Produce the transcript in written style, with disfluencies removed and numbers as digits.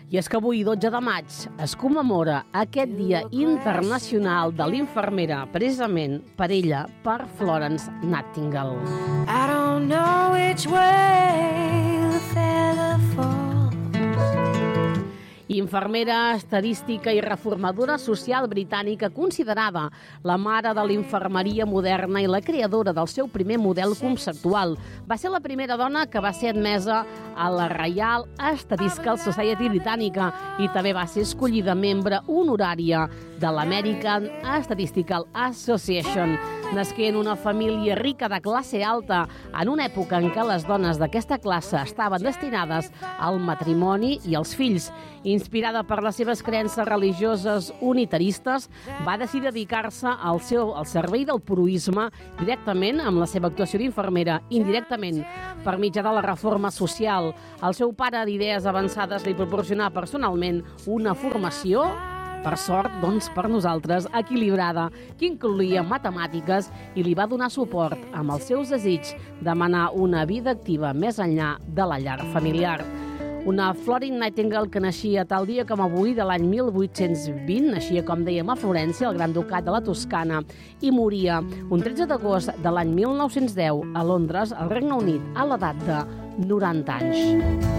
I és que avui, 12 de maig, es commemora aquest Dia Internacional de l'Infermera, precisament per ella, per Florence Nightingale. I don't know which way the feather falls. Infermera, estadística i reformadora social britànica, considerada la mare de l'infermeria moderna i la creadora del seu primer model conceptual. Va ser la primera dona que va ser admesa a la Royal Statistical Society britànica i també va ser escollida membre honorària de l'American Statistical Association. Nasqué en una família rica de classe alta, en una època en què les dones d'aquesta classe estaven destinades al matrimoni i als fills. Inspirada per les seves creences religioses unitaristes, va decidir dedicar-se al servei del proïsme directament amb la seva actuació d'infermera, indirectament per mitjà de la reforma social. El seu pare d'idees avançades li proporcionà personalment una formació, per sort, doncs, per nosaltres, equilibrada, que incloïa matemàtiques i li va donar suport amb els seus desigs de manar una vida activa més enllà de la llar familiar. Una Florence Nightingale que naixia tal dia com avui de l'any 1820, naixia, com dèiem, a Florència, al Gran Ducat de la Toscana, i moria un 13 d'agost de l'any 1910 a Londres, al Regne Unit, a l'edat de 90 anys.